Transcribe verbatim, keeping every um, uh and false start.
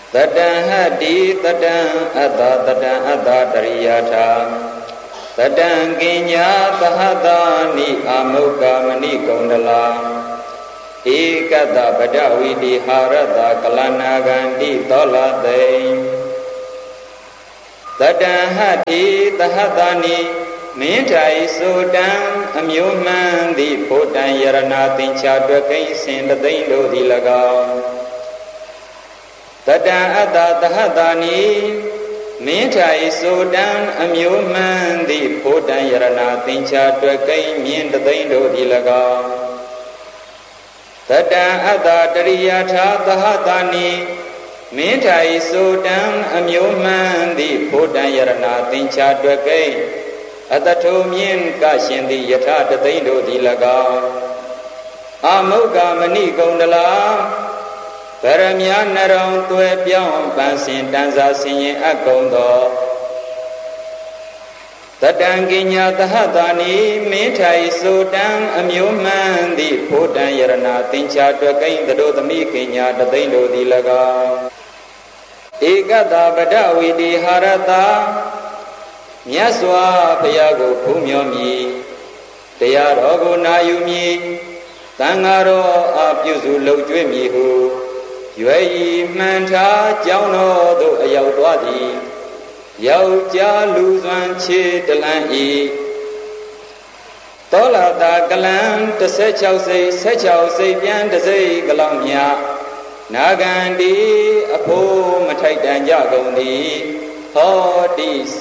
တတံဟတိတတံအတ္တတတံအတ္တတရိယာထာတတံကိညာသဟတာနိအာမုက္ကမဏိကုန္ဒလာဧကတပဒဝိတိဟာရတကလနာဂန္တိသောလသိတတံဟတိသဟတာနိမင်းထိုင်ဆိုတံအမျိုးမှန်သည်ဖို့တံယရဏသင်္ချာတွကိဉ္စင်တသိမ့်တို့သည်၎င်းတတံအတ္တသဟတာနိမင်းထိုင်ဆိုတံအမျိုးမှန်သည်ဖို့တံယရဏသင်္ချာတွကိဉ္မြင်တသိမ့်တို့သည်၎င်းတတံအတ္တတရိယာထာသဟတာနိမင်းထိုင်ဆိုတံအမျိုးမှန်သည်ဖို့တံယရဏသင်္ချာတွကိဉ္အတထုမြင်ကရှင်သည်ယထာတသိမ့်တို့သည်၎င်းအာမုက္ကမဏိကုန္ဒလာဗရမယနရုံသွဲပြောင်းပန်းစင်တန်စာဆင်ရင်အကုံသောတတံကိညာသဟတာနိမင်းထိုင်ဆိုတံအမျိုးမှန်သည်ဖို့တံယရဏသင်္ချာတွကိဉ္တတို့သမိကိညာတသိမ့်တို့သည်၎င်းဧကတပဒဝိတိဟာရတာမြတ်စွာဘုရားကိုဖူးမြော်မည်တရားတော်ကိုနာယူမည်သံဃာတော်အားပြုစုလုပ်ကျွေးမည်ဟုရွယ်ဤမှန်ထားကြောင်းတော်သို့အရောက်သွားသည်ယောက်ျားလူစွမ်းခြေတလန်းဤသောလာတာကလံတစ်ဆယ်ခြောက်စိတ်ဆယ်ခြောက်စိတ်ပြန်တစ်စိတ်ကလောက်မြနာဂန္တိအဖို့မထိုက်တန်ကြကုန်သည်ဟောတိ